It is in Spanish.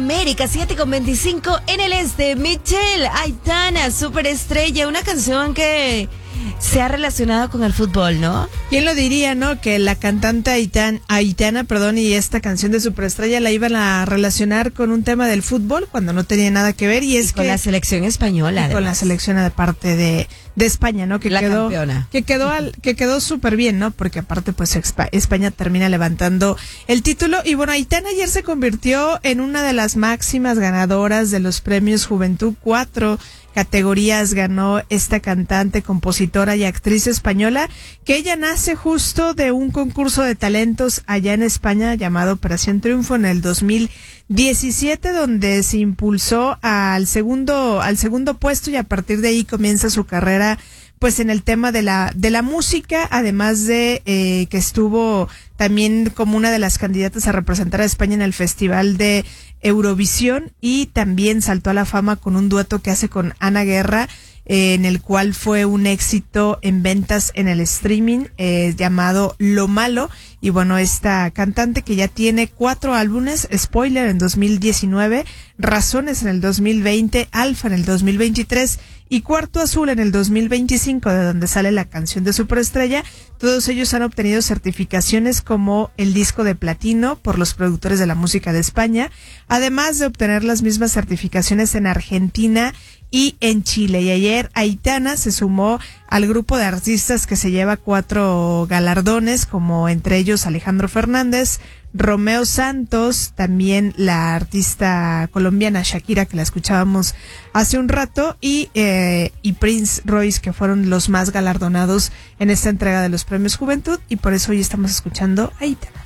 América, 7:25 en el este. Michelle Aitana, superestrella, una canción que se ha relacionado con el fútbol, ¿no? ¿Quién lo diría, no? Que la cantante Aitana, y esta canción de Superestrella la iban a relacionar con un tema del fútbol cuando no tenía nada que ver y con la selección española, con la selección de parte de España, ¿no? Que la quedó campeona. que quedó súper bien, ¿no? Porque aparte pues España termina levantando el título y bueno, Aitana ayer se convirtió en una de las máximas ganadoras de los premios Juventud. 4 categorías ganó esta cantante, compositora y actriz española, que ella nace justo de un concurso de talentos allá en España llamado Operación Triunfo en el 2017, donde se impulsó al segundo puesto y a partir de ahí comienza su carrera pues en el tema de la música, además de que estuvo también como una de las candidatas a representar a España en el Festival de Eurovisión y también saltó a la fama con un dueto que hace con Ana Guerra, en el cual fue un éxito en ventas en el streaming llamado Lo Malo. Y bueno, esta cantante que ya tiene 4 álbumes, Spoiler en 2019, Razones en el 2020, Alfa en el 2023 y Cuarto Azul en el 2025, de donde sale la canción de Superestrella. Todos ellos han obtenido certificaciones como el disco de platino por los productores de la música de España, además de obtener las mismas certificaciones en Argentina y en Chile. Y ayer Aitana se sumó al grupo de artistas que se lleva 4 galardones, como entre ellos Alejandro Fernández, Romeo Santos, también la artista colombiana Shakira, que la escuchábamos hace un rato, y Prince Royce, que fueron los más galardonados en esta entrega de los premios Juventud, y por eso hoy estamos escuchando a Aitana.